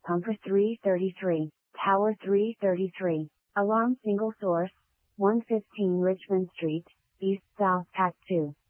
Pumper 333, Tower 333. Alarm single source, 115 Richmond Street, East South Act 2.